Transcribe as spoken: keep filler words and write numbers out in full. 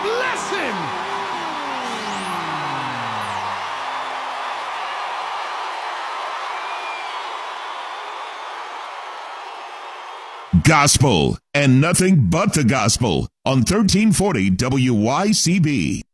bless him! Gospel and nothing but the gospel on thirteen forty W Y C B.